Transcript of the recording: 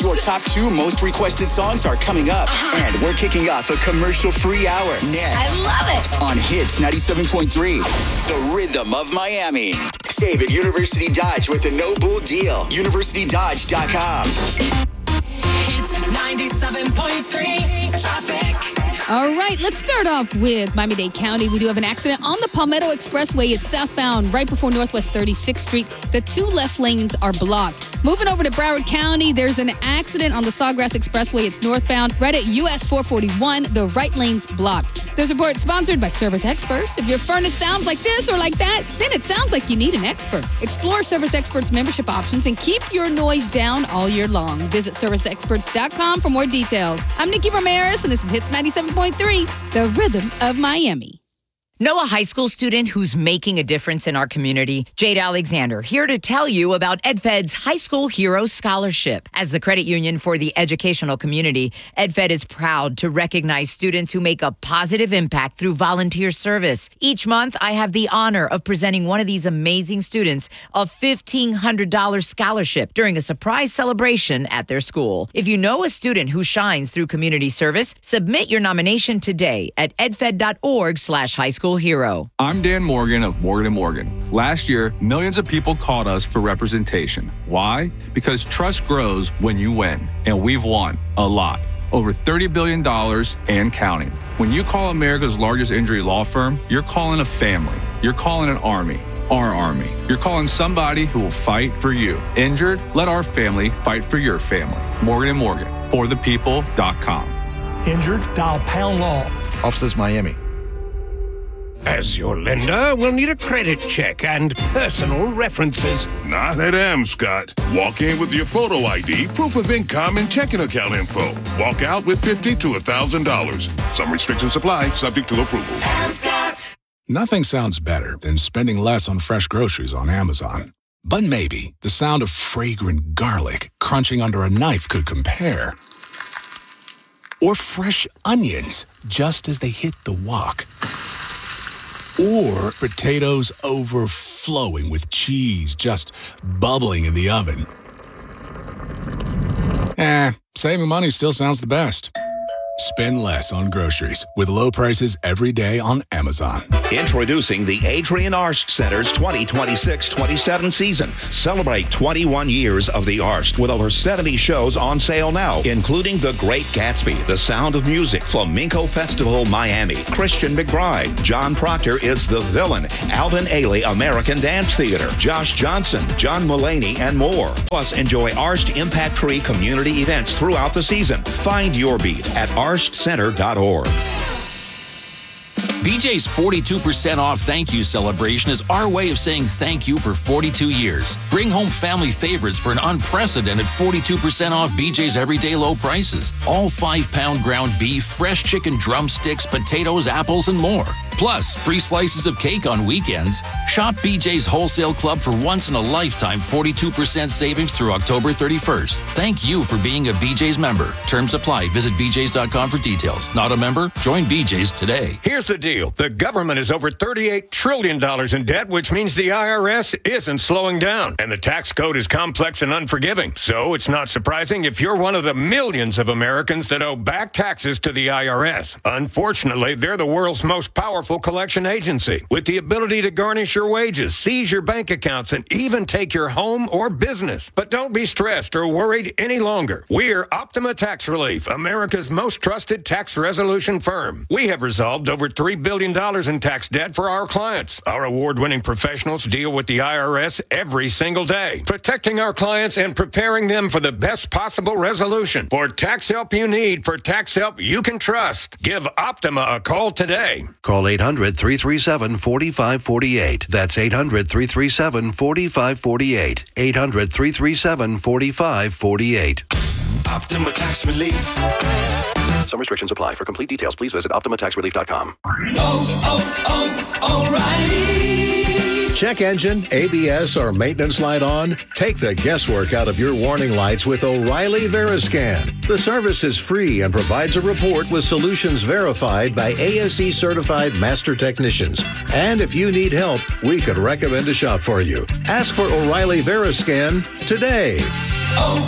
Your top 2 most requested songs are coming up. And we're kicking off a commercial-free hour next. I love it. On Hits 97.3, The Rhythm of Miami. Save at University Dodge with the no bull deal. UniversityDodge.com. Hits 97.3 traffic. All right, let's start off with Miami-Dade County. We do have an accident on the Palmetto Expressway. It's southbound right before Northwest 36th Street. The 2 left lanes are blocked. Moving over to Broward County, there's an accident on the Sawgrass Expressway. It's northbound right at US 441. The right lane's blocked. This report is sponsored by Service Experts. If your furnace sounds like this or like that, then it sounds like you need an expert. Explore Service Experts membership options and keep your noise down all year long. Visit serviceexperts.com for more details. I'm Nikki Ramirez, and this is Hits 97.3, The Rhythm of Miami. Know a high school student who's making a difference in our community? Jade Alexander here to tell you about EdFed's High School Hero Scholarship. As the credit union for the educational community, EdFed is proud to recognize students who make a positive impact through volunteer service. Each month, I have the honor of presenting one of these amazing students a $1,500 scholarship during a surprise celebration at their school. If you know a student who shines through community service, submit your nomination today at edfed.org/highschoolhero. I'm Dan Morgan of Morgan & Morgan. Last year, millions of people called us for representation. Why? Because trust grows when you win, and we've won a lot. Over $30 billion and counting. When you call America's largest injury law firm, you're calling a family. You're calling an army. Our army. You're calling somebody who will fight for you. Injured? Let our family fight for your family. Morgan & Morgan. ForThePeople.com. Injured? Dial Pound Law. Offices Miami. As your lender, we'll need a credit check and personal references. Not at Amscott. Walk in with your photo ID, proof of income, and checking account info. Walk out with $50 to $1,000. Some restrictions apply, subject to approval. Amscott. Nothing sounds better than spending less on fresh groceries on Amazon. But maybe the sound of fragrant garlic crunching under a knife could compare. Or fresh onions just as they hit the wok. Or potatoes overflowing with cheese just bubbling in the oven. Saving money still sounds the best. Spend less on groceries with low prices every day on Amazon. Introducing the Adrian Arsht Center's 2026-27 season. Celebrate 21 years of the Arsht with over 70 shows on sale now, including The Great Gatsby, The Sound of Music, Flamenco Festival Miami, Christian McBride, John Proctor is the Villain, Alvin Ailey American Dance Theater, Josh Johnson, John Mulaney, and more. Plus, enjoy Arsht impact-free community events throughout the season. Find your beat at arstcenter.org. BJ's 42% off thank you celebration is our way of saying thank you for 42 years. Bring home family favorites for an unprecedented 42% off BJ's everyday low prices. All 5-pound ground beef, fresh chicken drumsticks, potatoes, apples, and more. Plus, free slices of cake on weekends. Shop BJ's Wholesale Club for once-in-a-lifetime 42% savings through October 31st. Thank you for being a BJ's member. Terms apply. Visit bjs.com for details. Not a member? Join BJ's today. Here's the deal. The government is over $38 trillion in debt, which means the IRS isn't slowing down. And the tax code is complex and unforgiving. So it's not surprising if you're one of the millions of Americans that owe back taxes to the IRS. Unfortunately, they're the world's most powerful collection agency with the ability to garnish your wages, seize your bank accounts, and even take your home or business. But don't be stressed or worried any longer. We're Optima Tax Relief, America's most trusted tax resolution firm. We have resolved over $3 billion in tax debt for our clients. Our award-winning professionals deal with the IRS every single day, protecting our clients and preparing them for the best possible resolution. For tax help you need, for tax help you can trust, give Optima a call today. Call 800-337-4548. That's 800-337-4548. 800-337-4548. Optima Tax Relief. Some restrictions apply. For complete details, please visit OptimaTaxRelief.com. O'Reilly. Check engine, ABS, or maintenance light on? Take the guesswork out of your warning lights with O'Reilly Veriscan. The service is free and provides a report with solutions verified by ASE certified master technicians. And if you need help, we could recommend a shop for you. Ask for O'Reilly Veriscan today.